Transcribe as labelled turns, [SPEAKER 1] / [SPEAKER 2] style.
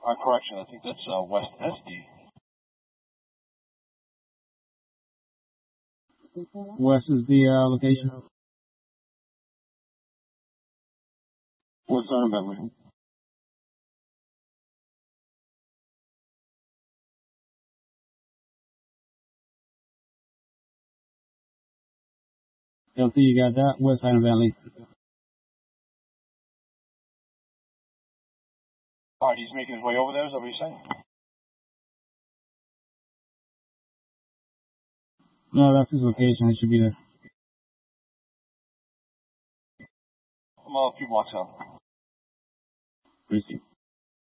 [SPEAKER 1] Correction, I think that's West SD.
[SPEAKER 2] West is the location.
[SPEAKER 1] What's on Bentley?
[SPEAKER 2] LT, you got that? West side of Bentley.
[SPEAKER 1] Alright, he's making his way over there, is that what you're saying?
[SPEAKER 2] No, that's his location. It should be there.
[SPEAKER 1] I'm a few blocks out.
[SPEAKER 2] Receive.